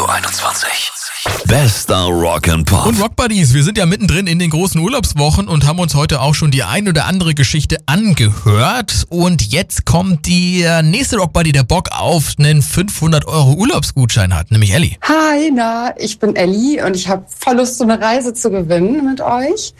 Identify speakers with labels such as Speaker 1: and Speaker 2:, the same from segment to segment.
Speaker 1: 21. Bester Rock'n'Pop.
Speaker 2: Und Rock Buddies, wir sind ja mittendrin in den großen Urlaubswochen und haben uns heute auch schon die ein oder andere Geschichte angehört. Und jetzt kommt der nächste Rock Buddy, der Bock auf einen 500 € Urlaubsgutschein hat, nämlich Elli.
Speaker 3: Hi, ich bin Elli und ich habe voll Lust, so eine Reise zu gewinnen mit euch.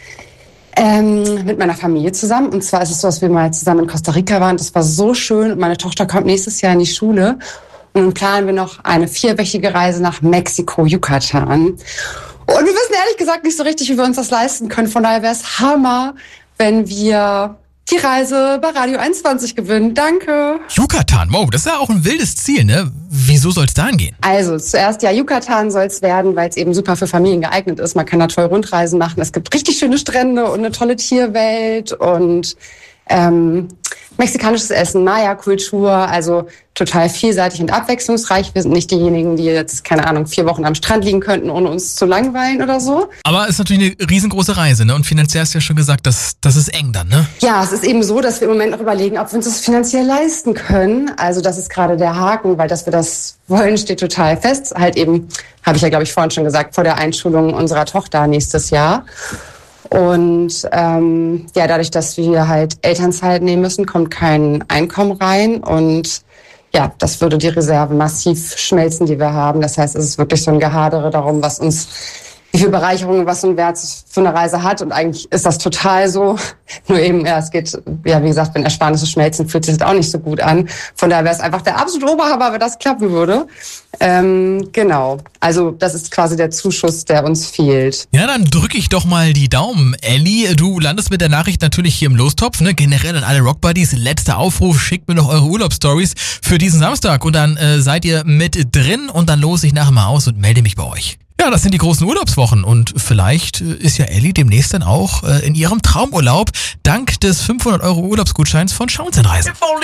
Speaker 3: Mit meiner Familie zusammen. Und zwar ist es so, dass wir mal zusammen in Costa Rica waren. Das war so schön. Und meine Tochter kommt nächstes Jahr in die Schule. Und nun planen wir noch eine 4-wöchige Reise nach Mexiko, Yucatan. Und wir wissen ehrlich gesagt nicht so richtig, wie wir uns das leisten können. Von daher wäre es Hammer, wenn wir die Reise bei Radio 21 gewinnen. Danke.
Speaker 2: Yucatan, wow, das ist ja auch ein wildes Ziel, ne? Wieso soll es da hingehen?
Speaker 3: Also zuerst Yucatan soll es werden, weil es eben super für Familien geeignet ist. Man kann da toll Rundreisen machen. Es gibt richtig schöne Strände und eine tolle Tierwelt und mexikanisches Essen, Maya-Kultur, also total vielseitig und abwechslungsreich. Wir sind nicht diejenigen, die jetzt, 4 Wochen am Strand liegen könnten, ohne uns zu langweilen oder so.
Speaker 2: Aber es ist natürlich eine riesengroße Reise, ne? Und finanziell hast du ja schon gesagt, das ist eng dann, ne?
Speaker 3: Ja, es ist eben so, dass wir im Moment noch überlegen, ob wir uns das finanziell leisten können. Also das ist gerade der Haken, weil dass wir das wollen, steht total fest. Halt eben, habe ich ja, glaube ich, vorhin schon gesagt, vor der Einschulung unserer Tochter nächstes Jahr. Und dadurch, dass wir halt Elternzeit nehmen müssen, kommt kein Einkommen rein. Und ja, das würde die Reserve massiv schmelzen, die wir haben. Das heißt, es ist wirklich so ein Gehadere darum, wie viel Bereicherung, was so ein Wert für eine Reise hat. Und eigentlich ist das total so. Nur eben, es geht, wie gesagt, wenn Ersparnisse schmelzen, fühlt sich das auch nicht so gut an. Von daher wäre es einfach der absolute Oberhammer, wenn das klappen würde. Genau. Also das ist quasi der Zuschuss, der uns fehlt.
Speaker 2: Ja, dann drücke ich doch mal die Daumen. Elli, du landest mit der Nachricht natürlich hier im Lostopf, ne? Generell an alle Rock Buddies. Letzter Aufruf, schickt mir noch eure Urlaubsstories für diesen Samstag. Und dann seid ihr mit drin und dann lose ich nachher mal aus und melde mich bei euch. Ja, das sind die großen Urlaubswochen und vielleicht ist ja Elli demnächst dann auch in ihrem Traumurlaub dank des 500 € Urlaubsgutscheins von Schauenzenreisen.